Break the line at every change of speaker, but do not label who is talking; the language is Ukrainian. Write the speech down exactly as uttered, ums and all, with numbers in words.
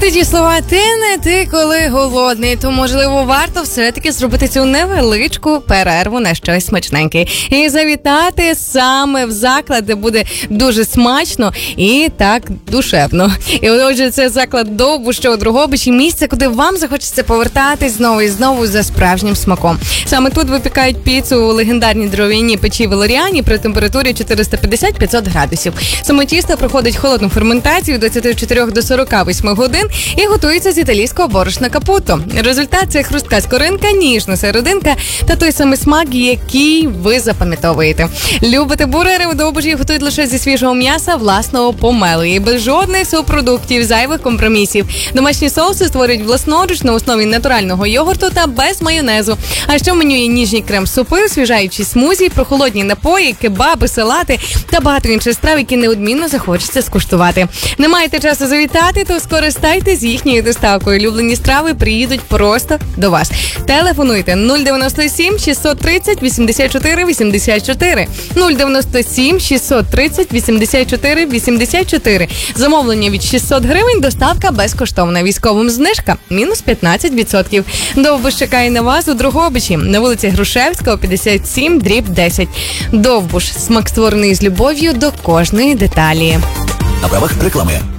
Іноді ті слова «ти не ти, коли голодний», то, можливо, варто все-таки зробити цю невеличку перерву на щось смачненьке. І завітати саме в заклад, де буде дуже смачно і так душевно. І отже, це заклад «Довбуш», що у Дрогобичі, місце, куди вам захочеться повертатись знову і знову за справжнім смаком. Саме тут випікають піцу у легендарній дров'яній печі Валеріані при температурі чотириста п'ятдесят - п'ятсот градусів. Саме тісто проходить холодну ферментацію від двадцяти чотирьох до сорока восьми годин і готується з італійського борошна капуто. Результат – це хрустка скоринка, ніжна серединка та той самий смак, який ви запам'ятовуєте. Любите бургери? У Довбуші готують лише зі свіжого м'яса власного помелу і без жодних субпродуктів, зайвих компромісів. Домашні соуси створюють власноруч на основі натурального йогурту та без майонезу. А ще в меню є ніжні крем-супи, освіжаючі смузі, прохолодні напої, кебаби, салати та багато інших страв, які неодмінно захочеться скуштувати. Не маєте часу завітати, то скористайтесь їхньою доставкою. Улюблені страви приїдуть просто до вас. Телефонуйте нуль дев'яносто сім шістсот тридцять вісімдесят чотири вісімдесят чотири, нуль дев'яносто сім шістсот тридцять вісімдесят чотири вісімдесят чотири. Замовлення від шістсот гривень, доставка безкоштовна. Військовим знижка мінус п'ятнадцять відсотків. Довбуш чекає на вас у Дрогобичі, на вулиці Грушевського, п'ятдесят сім дріб десять. Довбуш – смак створений з любов'ю до кожної деталі.
На правах реклами.